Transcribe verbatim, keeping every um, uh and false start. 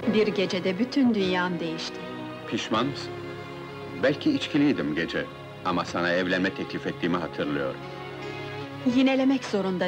Bir gecede bütün dünyam değişti. Pişman mısın? Belki içkiliydim gece. Ama sana evlenme teklif ettiğimi hatırlıyorum. Yinelemek zorunda